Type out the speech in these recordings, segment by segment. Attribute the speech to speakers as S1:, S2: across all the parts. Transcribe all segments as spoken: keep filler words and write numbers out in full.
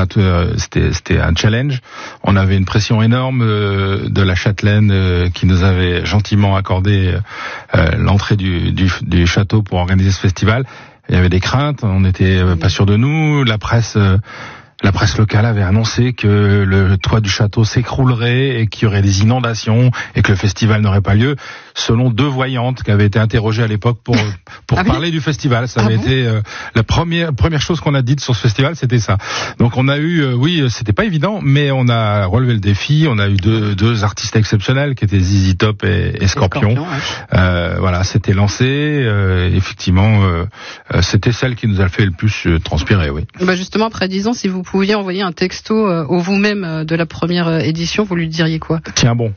S1: Enfin, euh, c'était, c'était un challenge. On avait une pression énorme euh, de la châtelaine euh, qui nous avait gentiment accordé euh, l'entrée du, du, du château pour organiser ce festival. Il y avait des craintes, on n'était pas sûr de nous. La presse... Euh, La presse locale avait annoncé que le toit du château s'écroulerait et qu'il y aurait des inondations et que le festival n'aurait pas lieu, selon deux voyantes qui avaient été interrogées à l'époque pour pour ah parler oui du festival. Ça avait ah été bon euh, la première première chose qu'on a dite sur ce festival, c'était ça. Donc on a eu, euh, oui, c'était pas évident, mais on a relevé le défi. On a eu deux deux artistes exceptionnels qui étaient Z Z Top et, et Scorpion. Scorpion ouais. euh, voilà, c'était lancé. Euh, effectivement, euh, c'était celle qui nous a fait le plus euh, transpirer, oui.
S2: Bah justement, après dix ans, si vous Vous pouviez envoyer un texto euh, au vous-même euh, de la première euh, édition, vous lui diriez quoi?
S1: Tiens bon.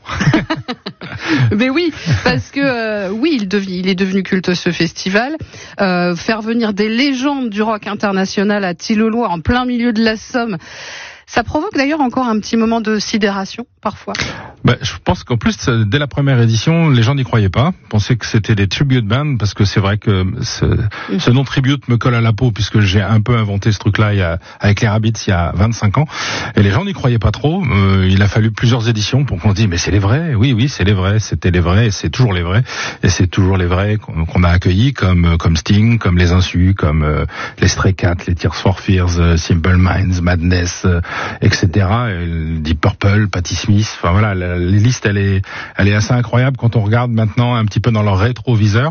S2: Mais oui, parce que euh, oui, il, dev- il est devenu culte ce festival. Euh, faire venir des légendes du rock international à Tilloloy en plein milieu de la Somme, ça provoque d'ailleurs encore un petit moment de sidération parfois.
S1: Bah, je pense qu'en plus, dès la première édition, les gens n'y croyaient pas. Pensaient que c'était des tribute bands, parce que c'est vrai que ce, mmh. ce nom tribute me colle à la peau, puisque j'ai un peu inventé ce truc-là il y a, avec les Rabbits il y a vingt-cinq ans. Et les gens n'y croyaient pas trop. Euh, il a fallu plusieurs éditions pour qu'on se dise, mais c'est les vrais. Oui, oui, c'est les vrais. C'était les vrais, et c'est toujours les vrais. Et c'est toujours les vrais qu'on, qu'on a accueillis, comme, comme Sting, comme les Insus, comme euh, les Stray Cats, les Tears for Fears, euh, Simple Minds, Madness, euh, et cetera. Et Deep Purple, Patti Smith. Enfin voilà, la, les listes, elle est, elle est assez incroyable quand on regarde maintenant un petit peu dans leur rétroviseur.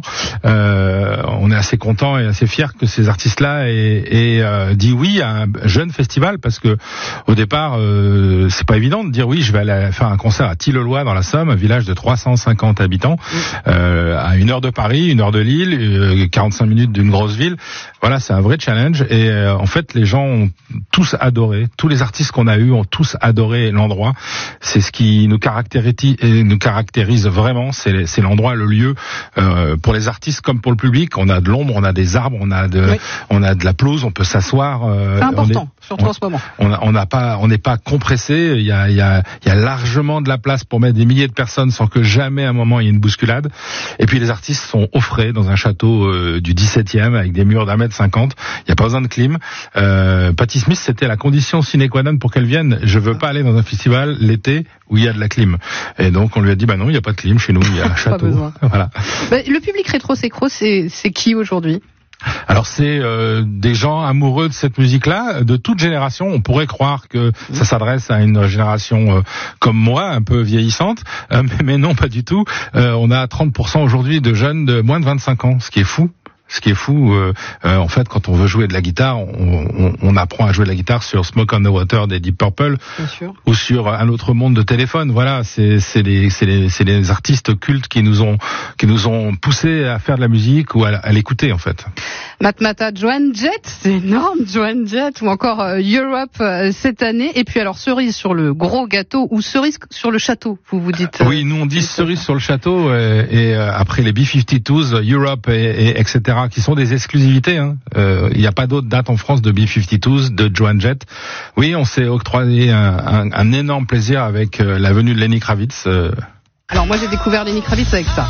S1: Euh, on est assez content et assez fier que ces artistes-là aient, aient euh, dit oui à un jeune festival, parce que au départ, euh, c'est pas évident de dire oui, je vais aller faire un concert à Tilloloy dans la Somme, un village de trois cent cinquante habitants, euh, à une heure de Paris, une heure de Lille, euh, quarante-cinq minutes d'une grosse ville. Voilà, c'est un vrai challenge. Et euh, en fait, les gens ont tous adoré. Tous les artistes qu'on a eus ont tous adoré l'endroit. C'est ce qui nous caractérise, et nous caractérise vraiment. C'est, c'est l'endroit, le lieu. Euh, pour les artistes comme pour le public, on a de l'ombre, on a des arbres, on a de, oui. on a de la pelouse, on peut s'asseoir. Euh,
S2: c'est important,
S1: est,
S2: surtout
S1: on,
S2: en ce moment.
S1: On n'a on n'a pas, on n'est pas compressé. Il y a, il y a, il y a largement de la place pour mettre des milliers de personnes sans que jamais à un moment il y ait une bousculade. Et puis les artistes sont au frais dans un château euh, du dix-septième avec des murs d'un mètre cinquante. Il n'y a pas besoin de clim. Euh, Patti Smith, c'était la condition sine qua non pour qu'elle vienne. Je veux pas aller dans un festival l'été où il y a de la clim. Et donc on lui a dit bah non, il n'y a pas de clim chez nous, il y a un château. Voilà.
S2: Bah, le public rétro-sécro, c'est, c'est qui aujourd'hui?
S1: Alors c'est euh, des gens amoureux de cette musique-là, de toute génération. On pourrait croire que ça s'adresse à une génération euh, comme moi, un peu vieillissante, euh, mais, mais non, pas du tout. Euh, on a trente pour cent aujourd'hui de jeunes de moins de vingt-cinq ans, ce qui est fou. Ce qui est fou, euh, euh, en fait, quand on veut jouer de la guitare, on, on, on apprend à jouer de la guitare sur Smoke on the Water des Deep Purple, ou sur Un autre monde de Téléphone. Voilà, c'est, c'est les, c'est les, c'est les artistes cultes qui nous ont, qui nous ont poussé à faire de la musique ou à, à l'écouter, en fait.
S2: Matmata, Joan Jett, c'est énorme, Joan Jett, ou encore euh, Europe euh, cette année. Et puis alors cerise sur le gros gâteau ou cerise sur le château, vous vous dites. Euh,
S1: oui, nous on dit cerise sur le château et, et euh, après les B cinquante-deux, Europe et, et etc. qui sont des exclusivités. Il hein. euh, n'y a pas d'autres dates en France de B cinquante-deux, de Joan Jett. Oui, on s'est octroyé un, un, un énorme plaisir avec euh, la venue de Lenny Kravitz. Euh.
S2: Alors moi j'ai découvert Lenny Kravitz avec ça.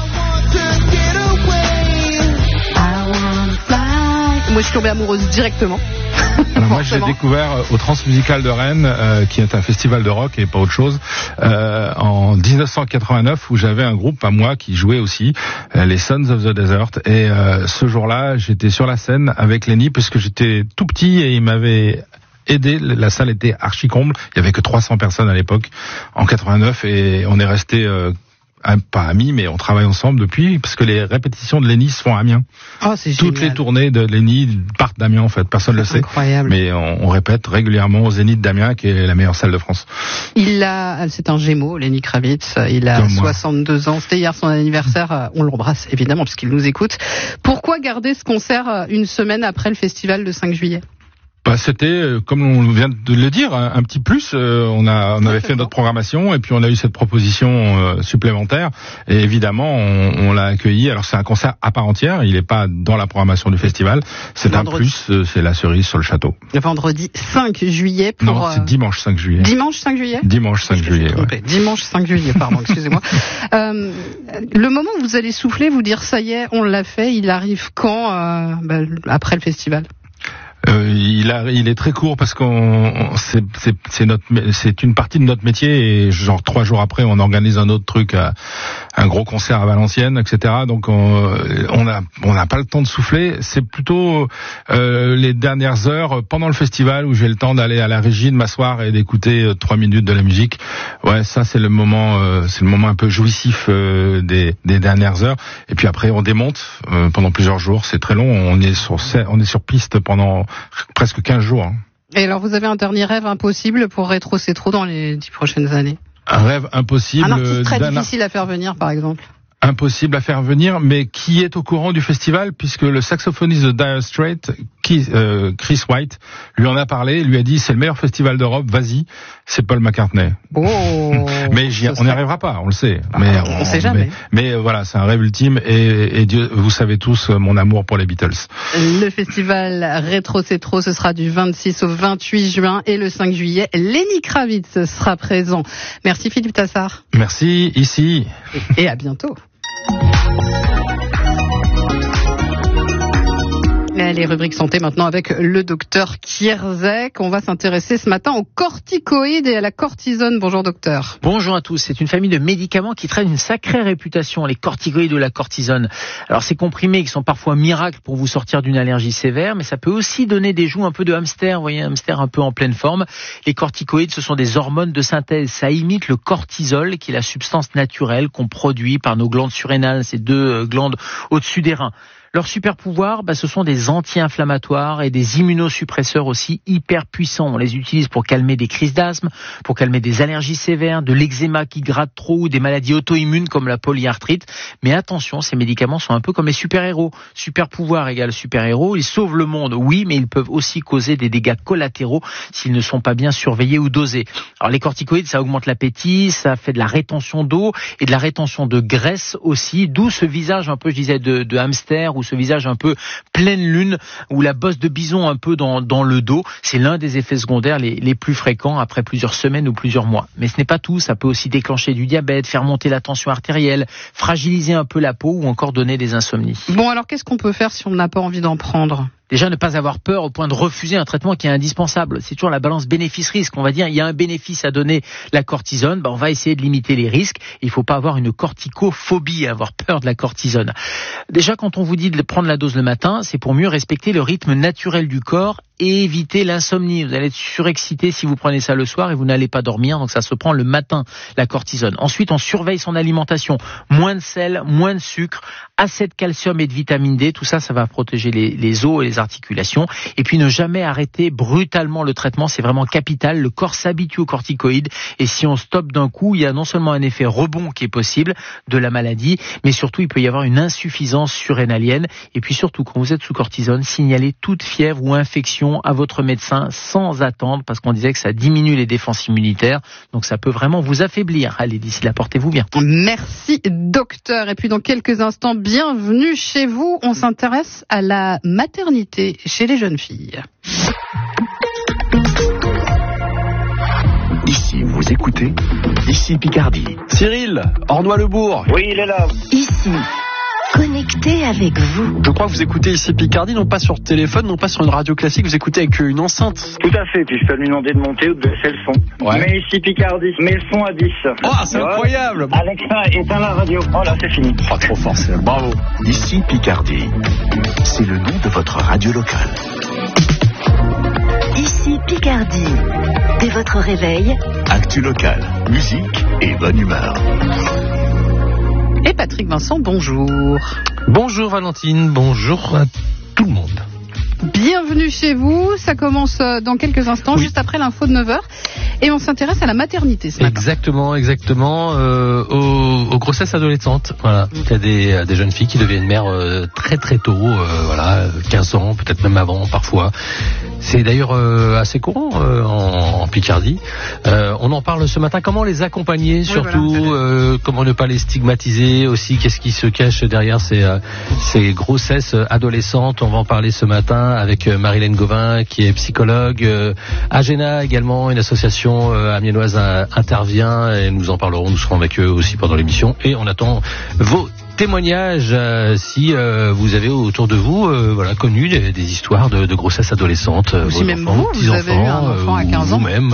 S2: Moi je suis tombée amoureuse directement.
S1: Alors moi j'ai découvert au Transmusical de Rennes, euh, qui est un festival de rock et pas autre chose, euh, en dix-neuf cent quatre-vingt-neuf, où j'avais un groupe à moi qui jouait aussi, euh, les Sons of the Desert. Et euh, ce jour-là, j'étais sur la scène avec Lenny, puisque j'étais tout petit et il m'avait aidé. La salle était archi comble. Il y avait que trois cents personnes à l'époque, en quatre-vingt-neuf, et on est resté euh, pas amis, mais on travaille ensemble depuis, parce que les répétitions de Lenny se font à Amiens.
S2: Oh, c'est
S1: Toutes
S2: génial.
S1: Les tournées de Lenny partent d'Amiens, en fait. Personne ne le sait.
S2: Incroyable.
S1: Mais on, on répète régulièrement au Zénith d'Amiens, qui est la meilleure salle de France.
S2: Il a, c'est un Gémeaux, Lenny Kravitz. Il a soixante-deux ans. C'était hier son anniversaire. On l'embrasse, évidemment, parce qu'il nous écoute. Pourquoi garder ce concert une semaine après le festival de cinq juillet?
S1: Bah, c'était, comme on vient de le dire, un, un petit plus. Euh, on a, on avait fait notre programmation et puis on a eu cette proposition euh, supplémentaire. Et évidemment, on, on l'a accueilli. Alors c'est un concert à part entière. Il n'est pas dans la programmation du festival. C'est vendredi. Un plus. Euh, c'est la cerise sur le château.
S2: Le vendredi cinq juillet. Pour,
S1: non, c'est dimanche cinq juillet.
S2: Dimanche cinq juillet.
S1: Dimanche cinq juillet. Ouais.
S2: Dimanche cinq juillet. Pardon, excusez-moi. euh, le moment où vous allez souffler, vous dire ça y est, on l'a fait. Il arrive quand euh, bah, après le festival?
S1: Euh, il a, il est très court parce qu'on, c'est, c'est, c'est notre, c'est une partie de notre métier et genre trois jours après, on organise un autre truc, à, un gros concert à Valenciennes, et cetera. Donc on, on a, on n'a pas le temps de souffler. C'est plutôt euh, les dernières heures pendant le festival où j'ai le temps d'aller à la régie, de m'asseoir et d'écouter euh, trois minutes de la musique. Ouais, ça c'est le moment, euh, c'est le moment un peu jouissif euh, des, des dernières heures. Et puis après, on démonte euh, pendant plusieurs jours. C'est très long. On est sur, on est sur piste pendant presque quinze jours. Hein.
S2: Et alors, vous avez un dernier rêve impossible pour Rétro C'est Trop dans les dix prochaines années?
S1: Un rêve impossible.
S2: Un artiste très difficile à faire venir, par exemple.
S1: Impossible à faire venir, mais qui est au courant du festival, puisque le saxophoniste de Dire Straits, qui, euh, Chris White, lui en a parlé, lui a dit c'est le meilleur festival d'Europe, vas-y, c'est Paul McCartney.
S2: Oh,
S1: mais j'y, on n'y arrivera pas, on le sait.
S2: Ah,
S1: mais
S2: on ne sait jamais.
S1: Mais, mais voilà, c'est un rêve ultime et, et Dieu, vous savez tous mon amour pour les Beatles.
S2: Le festival Rétro C'est Trop, ce sera du vingt-six au vingt-huit juin et le cinq juillet, Lenny Kravitz sera présent. Merci Philippe Tassard.
S1: Merci, ici.
S2: Et, et à bientôt. Les rubriques santé maintenant avec le docteur Kierzek. On va s'intéresser ce matin aux corticoïdes et à la cortisone. Bonjour docteur.
S3: Bonjour à tous. C'est une famille de médicaments qui traîne une sacrée réputation, les corticoïdes ou la cortisone. Alors ces comprimés qui sont parfois miracles pour vous sortir d'une allergie sévère, mais ça peut aussi donner des joues un peu de hamster. Vous voyez, un hamster un peu en pleine forme. Les corticoïdes, ce sont des hormones de synthèse. Ça imite le cortisol, qui est la substance naturelle qu'on produit par nos glandes surrénales, ces deux glandes au-dessus des reins. Leur super pouvoir, bah, ce sont des anti-inflammatoires et des immunosuppresseurs aussi hyper puissants. On les utilise pour calmer des crises d'asthme, pour calmer des allergies sévères, de l'eczéma qui gratte trop ou des maladies auto-immunes comme la polyarthrite. Mais attention, ces médicaments sont un peu comme les super-héros. Super pouvoir égale super-héros. Ils sauvent le monde, oui, mais ils peuvent aussi causer des dégâts collatéraux s'ils ne sont pas bien surveillés ou dosés. Alors les corticoïdes, ça augmente l'appétit, ça fait de la rétention d'eau et de la rétention de graisse aussi, d'où ce visage un peu, je disais, de, de hamster ou ce visage un peu pleine lune ou la bosse de bison un peu dans, dans le dos. C'est l'un des effets secondaires les, les plus fréquents après plusieurs semaines ou plusieurs mois. Mais ce n'est pas tout, ça peut aussi déclencher du diabète, faire monter la tension artérielle, fragiliser un peu la peau ou encore donner des insomnies.
S2: Bon, alors qu'est-ce qu'on peut faire si on n'a pas envie d'en prendre ?
S3: Déjà, ne pas avoir peur au point de refuser un traitement qui est indispensable. C'est toujours la balance bénéfice-risque. On va dire, il y a un bénéfice à donner la cortisone, bah, on va essayer de limiter les risques. Il ne faut pas avoir une corticophobie, avoir peur de la cortisone. Déjà, quand on vous dit de prendre la dose le matin, c'est pour mieux respecter le rythme naturel du corps et éviter l'insomnie. Vous allez être surexcité si vous prenez ça le soir et vous n'allez pas dormir, donc ça se prend le matin, la cortisone. Ensuite, on surveille son alimentation. Moins de sel, moins de sucre, assez de calcium et de vitamine D, tout ça, ça va protéger les, les os et les articulations. Et puis ne jamais arrêter brutalement le traitement, c'est vraiment capital. Le corps s'habitue aux corticoïdes et si on stoppe d'un coup, il y a non seulement un effet rebond qui est possible de la maladie, mais surtout il peut y avoir une insuffisance surrénalienne. Et puis surtout, quand vous êtes sous cortisone, signalez toute fièvre ou infection à votre médecin sans attendre, parce qu'on disait que ça diminue les défenses immunitaires, donc ça peut vraiment vous affaiblir. Allez, d'ici là, portez-vous bien.
S2: Merci docteur. Et puis dans quelques instants, bienvenue chez vous. On s'intéresse à la maternité chez les jeunes filles.
S4: Ici, vous écoutez, ici Picardie.
S5: Cyril, Ornois-le-Bourg.
S6: Oui, il est là.
S7: Ici, connecté avec vous.
S5: Je crois que vous écoutez ici Picardie, non pas sur téléphone, non pas sur une radio classique, vous écoutez avec une enceinte.
S6: Tout à fait, puis je peux lui demander de monter ou de baisser le son.
S5: Ouais.
S6: Mais ici Picardie, mets le son à dix.
S5: Oh, c'est ouais. Incroyable.
S6: Alexa, éteins la radio. Oh là, c'est fini.
S5: Pas trop fort, c'est bravo.
S4: Ici Picardie, c'est le nom de votre radio locale.
S7: Ici Picardie, dès votre réveil,
S4: actu local, musique et bonne humeur.
S2: Et Patrick Vincent, bonjour.
S8: Bonjour Valentine, bonjour à tout le monde.
S2: Bienvenue chez vous, ça commence dans quelques instants, oui. Juste après l'info de neuf heures. Et on s'intéresse à la maternité ce matin.
S8: Exactement, exactement, euh, aux, aux grossesses adolescentes. Voilà, il y a des, des jeunes filles qui deviennent mères euh, très très tôt, euh, voilà, quinze ans, peut-être même avant parfois. C'est d'ailleurs euh, assez courant euh, en, en Picardie. Euh, on en parle ce matin. Comment les accompagner, surtout, oui, voilà. euh, comment ne pas les stigmatiser aussi. Qu'est-ce qui se cache derrière ces, euh, ces grossesses adolescentes. On va en parler ce matin avec Marilène Gauvin, qui est psychologue. Euh, Agena également, une association euh, amiénoise intervient et nous en parlerons. Nous serons avec eux aussi pendant l'émission. Et on attend vos témoignages euh, si euh, vous avez autour de vous euh, voilà, connu des, des histoires de, de grossesse adolescente.
S2: Ou si même vous, vous avez eu un enfant à quinze ans.
S8: Vous-même.